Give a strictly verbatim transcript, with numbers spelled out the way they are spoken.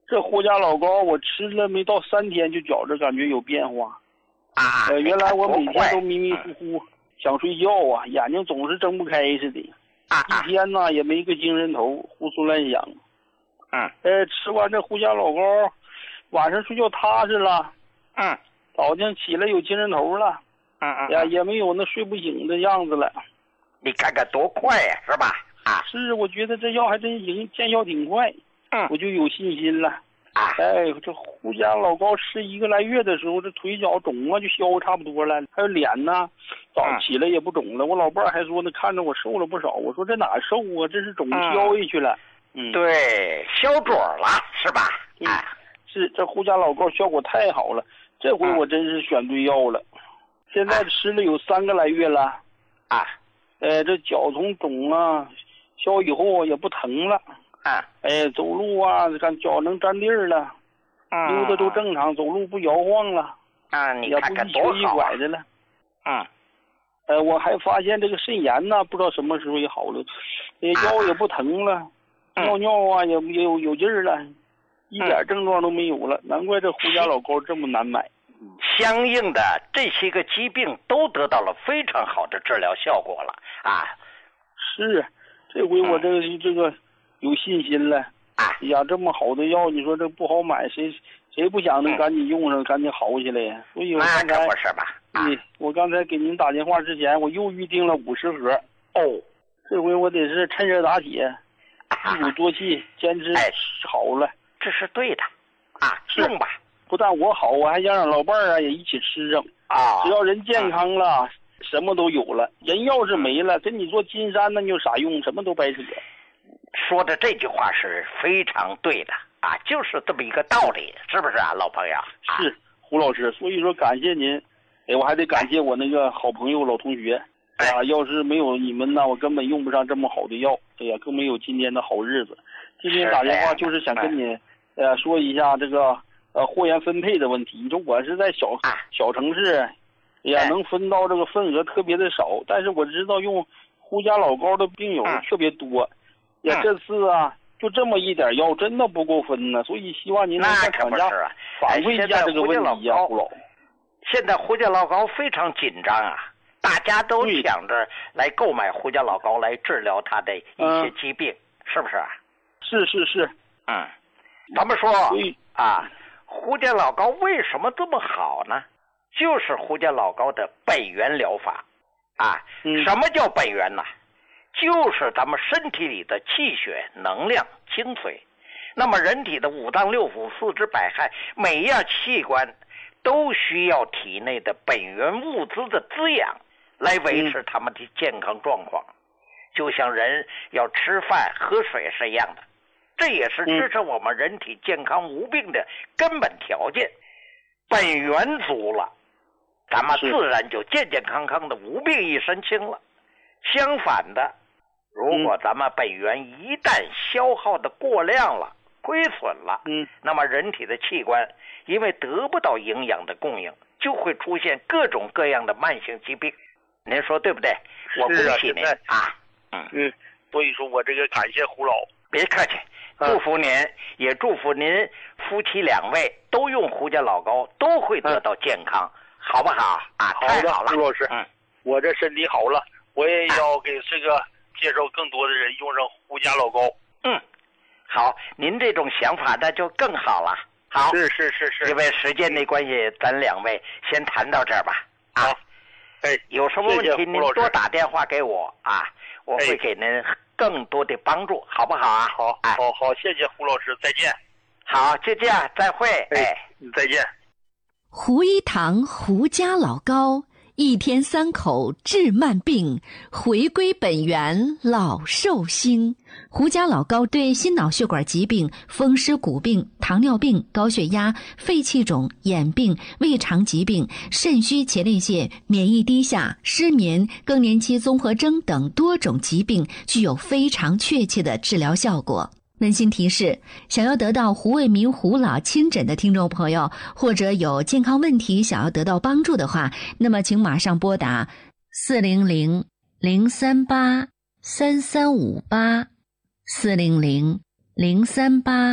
这胡家老膏我吃了没到三天，就觉着感觉有变化。 啊， 呃，原来我每天都迷迷糊糊想睡觉啊，眼睛总是睁不开似的， 啊一天呢也没个精神头，胡思乱想。 嗯， 呃，吃完这胡家老膏，晚上睡觉踏实了。 嗯， 早上起来有精神头了。 嗯嗯， 呀，也没有那睡不醒的样子了。 你看看多快呀，是吧？啊， 是，我觉得这药还真行，见效挺快。 嗯， 我就有信心了。 啊， 哎，这胡家老膏吃一个来月的时候，这腿脚肿啊就消差不多了，还有脸呢，早起来也不肿了。我老伴儿还说呢，看着我瘦了不少。我说这哪瘦啊，这是肿消下去了。 嗯，对，消肿了是吧？ 哎，是这胡家老膏效果太好了，这回我真是选对药了。现在吃了有三个来月了。 啊， 呃，这脚从肿啊消以后也不疼了。 啊， 哎，走路啊，看脚能沾地儿了， 嗯， 溜达都正常，走路不摇晃了。 啊，你看看多好、啊、 也不一瘸一拐的了。 嗯， 呃，我还发现这个肾炎呢，不知道什么时候也好了，呃，腰也不疼了，啊、尿尿啊也也有有劲儿了，一点症状都没有了。难怪这胡家老膏这么难买。 相应的这些个疾病都得到了非常好的治疗效果了啊！ 是，这回我这个、嗯、这个有信心了。 啊呀，这么好的药，你说这不好买，谁谁不想能赶紧用上，嗯、赶紧好起来呀？所以我刚才， 那可不是吧？啊、 对，我刚才给您打电话之前，我又预定了五十盒。 哦， 这回我得是趁热打铁，一鼓作气，坚持好了。 哎、这是对的啊，用吧。 不但我好，我还想让老伴儿啊也一起吃上啊！ 只要人健康了，啊、什么都有了。人要是没了，跟你做金山那你有啥用？什么都白扯。 说的这句话是非常对的啊，就是这么一个道理，是不是啊，老朋友？ 啊、是胡老师，所以说感谢您，哎，我还得感谢我那个好朋友老同学。哎呀，要是没有你们呢，我根本用不上这么好的药。哎呀，更没有今天的好日子。今天打电话就是想跟你呃说一下这个。呃，货源分配的问题，你说我是在小小城市，哎呀，能分到这个份额特别的少，但是我知道用胡家老膏的病友特别多，呀，这次啊，就这么一点药真的不够分呢，所以希望您能向厂家反馈一下这个问题呀，胡老。 现在胡家老膏非常紧张啊，大家都想着来购买胡家老膏来治疗他的一些疾病，嗯、是不是？ 是是是， 嗯，咱们说啊。胡家老膏为什么这么好呢？就是胡家老膏的本源疗法啊、嗯、什么叫本源呢？就是咱们身体里的气血能量精髓。那么人体的五脏六腑四肢百骸每一样器官都需要体内的本源物资的滋养来维持他们的健康状况、嗯、就像人要吃饭喝水是一样的，这也是支持我们人体健康无病的根本条件。本源足了，咱们自然就健健康康的无病一身轻了。相反的，如果咱们本源一旦消耗的过量了、亏损了， 嗯， 那么人体的器官因为得不到营养的供应，就会出现各种各样的慢性疾病。您说对不对？我恭喜您啊！ 嗯嗯，所以说我这个感谢胡老。 别客气。祝福您、嗯，也祝福您夫妻两位都用胡家老膏，都会得到健康，嗯、好不好？啊， 好的， 太好了， 胡老师。 嗯， 我这身体好了，我也要给这个介绍更多的人用上胡家老膏。 嗯，好，您这种想法那就更好了。好， 是是是是。 因为时间的关系，咱两位先谈到这儿吧。啊， 好，哎， 有什么问题谢谢您多打电话给我啊，我会给您。哎更多的帮助，好不好啊？ 好， 哎、 好，好，谢谢胡老师，再见。 好，就这样，再会。哎， 再见。 胡一堂胡家老膏，一天三口治慢病，回归本源老寿星。胡家老膏对心脑血管疾病、风湿骨病、糖尿病、高血压、肺气肿、眼病、胃肠疾病、肾虚前列腺、免疫低下、失眠、更年期综合征等多种疾病具有非常确切的治疗效果。温馨提示，想要得到胡卫民胡老亲诊的听众朋友，或者有健康问题想要得到帮助的话，那么请马上拨打四零零零三八三三五八四零零零三八